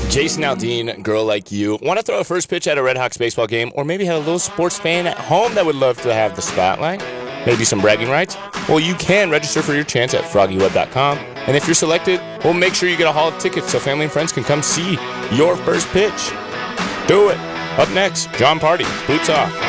Jason Aldean, Girl Like You. Want to throw a first pitch at a Red Hawks baseball game, or maybe have a little sports fan at home that would love to have the spotlight? Maybe some bragging rights? Well, you can register for your chance at FroggyWeb.com. And if you're selected, we'll make sure you get a haul of tickets so family and friends can come see your first pitch. Do it. Up next, John Party, Boots Off.